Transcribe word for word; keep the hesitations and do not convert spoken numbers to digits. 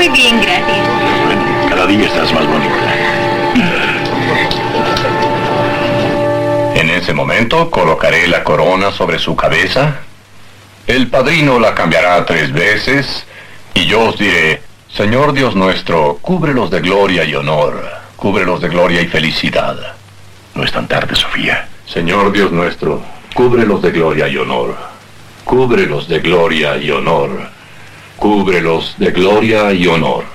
Muy bien, gracias. Bueno, cada día estás más bonita. En ese momento colocaré la corona sobre su cabeza. El padrino la cambiará tres veces y yo os diré: Señor Dios nuestro, cúbrelos de gloria y honor, cúbrelos de gloria y felicidad. No es tan tarde, Sofía. Señor Dios nuestro, cúbrelos de gloria y honor, cúbrelos de gloria y honor, cúbrelos de gloria y honor.